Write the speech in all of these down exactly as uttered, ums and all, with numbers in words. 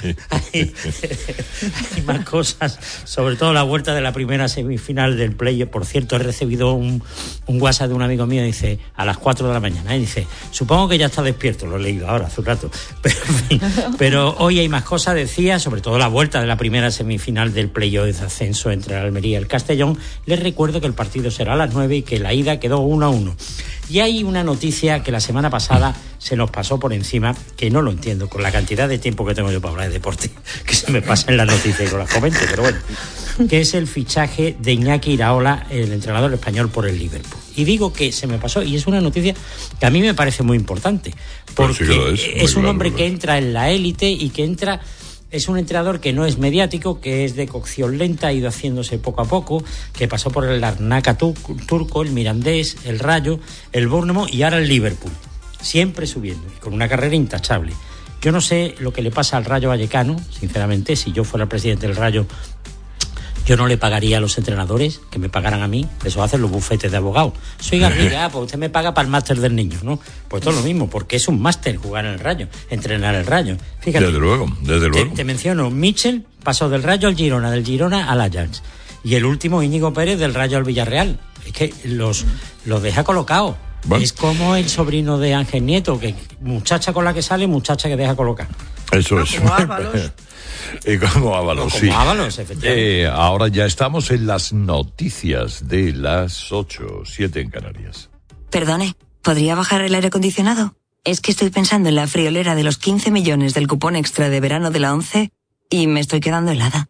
hay, hay más cosas, sobre todo la vuelta de la primera semifinal del play. Por cierto, he recibido un, un WhatsApp de un amigo mío, dice, a las cuatro de la mañana, y dice, supongo que ya está despierto, lo he leído ahora hace un rato, pero, en fin, pero hoy hay más cosas, decía, sobre todo la vuelta de la primera semifinal del playoff de ascenso entre el Almería y el Castellón. Les recuerdo que el partido será a las nueve y que la ida quedó uno a uno. Y hay una noticia que la semana pasada se nos pasó por encima, que no lo entiendo, con la cantidad de tiempo que tengo yo para hablar de deporte, que se me pasa en la noticia y no la comento, pero bueno, que es el fichaje de Iñaki Iraola, el entrenador español, por el Liverpool. Y digo que se me pasó, y es una noticia que a mí me parece muy importante, porque sí es, es un claro, hombre claro. que entra en la élite y que entra... Es un entrenador que no es mediático, que es de cocción lenta, ha ido haciéndose poco a poco, que pasó por el Larnaca turco, el Mirandés, el Rayo, el Bournemouth y ahora el Liverpool. Siempre subiendo y con una carrera intachable. Yo no sé lo que le pasa al Rayo Vallecano, sinceramente. Si yo fuera el presidente del Rayo, yo no le pagaría a los entrenadores, que me pagaran a mí. Eso hacen los bufetes de abogados. Soy Garriga, pues usted me paga para el máster del niño, ¿no? Pues todo lo mismo, porque es un máster jugar en el Rayo, entrenar el Rayo. Fíjate, desde luego, desde luego. Te, te menciono, Mitchell pasó del Rayo al Girona, del Girona al Ajax. Y el último, Íñigo Pérez, del Rayo al Villarreal. Es que los, los deja colocados. Bueno. Es como el sobrino de Ángel Nieto, que muchacha con la que sale, muchacha que deja colocar. Eso es. Como Ábalos. Y como Ábalos, no, sí. Como Ábalos, efectivamente. Eh, ahora ya estamos en las noticias de las ocho, siete en Canarias. Perdone, ¿podría bajar el aire acondicionado? Es que estoy pensando en la friolera de los quince millones del cupón extra de verano de la ONCE y me estoy quedando helada.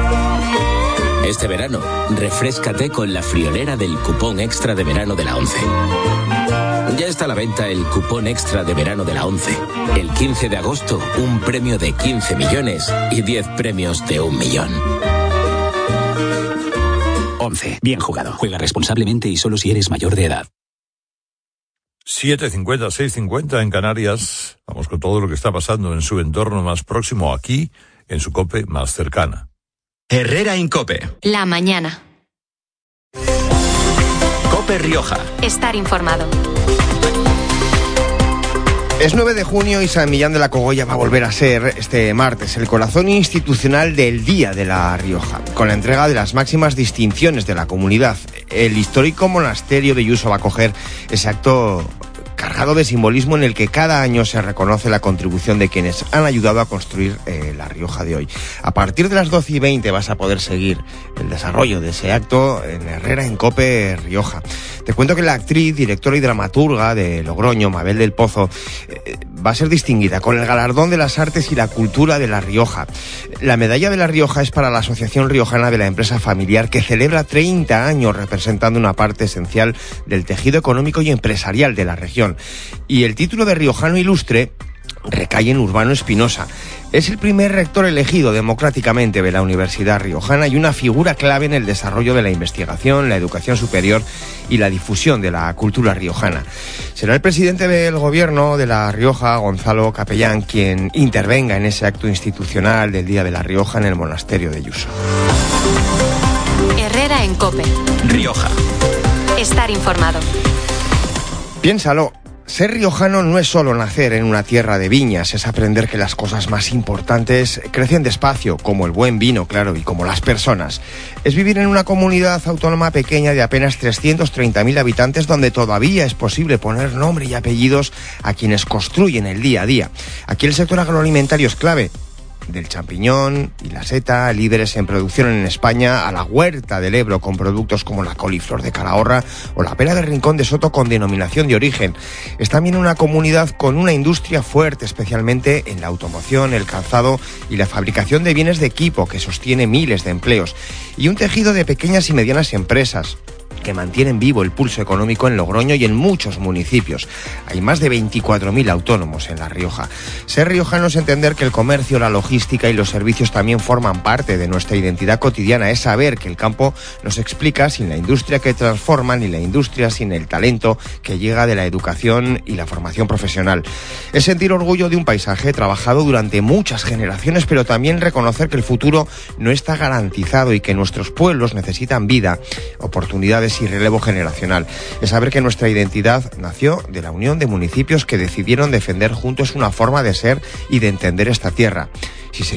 Este verano, refréscate con la friolera del cupón extra de verano de la ONCE. Ya está a la venta el cupón extra de verano de la ONCE. El quince de agosto, un premio de quince millones y diez premios de un millón. ONCE. Bien jugado. Juega responsablemente y solo si eres mayor de edad. siete cincuenta, seis cincuenta en Canarias. Vamos con todo lo que está pasando en su entorno más próximo, aquí, en su COPE más cercana. Herrera Incope. La mañana. COPE Rioja. Estar informado. Es nueve de junio y San Millán de la Cogolla va a volver a ser este martes el corazón institucional del Día de La Rioja, con la entrega de las máximas distinciones de la comunidad. El histórico monasterio de Yuso va a acoger ese acto cargado de simbolismo en el que cada año se reconoce la contribución de quienes han ayudado a construir eh, La Rioja de hoy. A partir de las doce y veinte vas a poder seguir el desarrollo de ese acto en Herrera en COPE Rioja. Te cuento que la actriz, directora y dramaturga de Logroño, Mabel del Pozo, eh, va a ser distinguida con el galardón de las artes y la cultura de La Rioja. La medalla de La Rioja es para la Asociación Riojana de la Empresa Familiar, que celebra treinta años representando una parte esencial del tejido económico y empresarial de la región. Y el título de Riojano Ilustre recae en Urbano Espinosa. Es el primer rector elegido democráticamente de la Universidad Riojana y una figura clave en el desarrollo de la investigación, la educación superior y la difusión de la cultura riojana. Será el presidente del gobierno de La Rioja, Gonzalo Capellán, quien intervenga en ese acto institucional del Día de La Rioja en el monasterio de Yuso. Herrera en COPE. Rioja. Estar informado. Piénsalo. Ser riojano no es solo nacer en una tierra de viñas, es aprender que las cosas más importantes crecen despacio, como el buen vino, claro, y como las personas. Es vivir en una comunidad autónoma pequeña de apenas trescientos treinta mil habitantes donde todavía es posible poner nombre y apellidos a quienes construyen el día a día. Aquí el sector agroalimentario es clave. Del champiñón y la seta, líderes en producción en España, a la huerta del Ebro con productos como la coliflor de Calahorra o la pera de Rincón de Soto con denominación de origen. Es también una comunidad con una industria fuerte, especialmente en la automoción, el calzado y la fabricación de bienes de equipo, que sostiene miles de empleos, y un tejido de pequeñas y medianas empresas que mantienen vivo el pulso económico en Logroño y en muchos municipios. Hay más de veinticuatro mil autónomos en La Rioja. Ser riojano es entender que el comercio, la logística y los servicios también forman parte de nuestra identidad cotidiana. Es saber que el campo nos explica sin la industria que transforma, ni la industria sin el talento que llega de la educación y la formación profesional. Es sentir orgullo de un paisaje trabajado durante muchas generaciones, pero también reconocer que el futuro no está garantizado y que nuestros pueblos necesitan vida, oportunidades y relevo generacional. Es saber que nuestra identidad nació de la unión de municipios que decidieron defender juntos una forma de ser y de entender esta tierra. Si se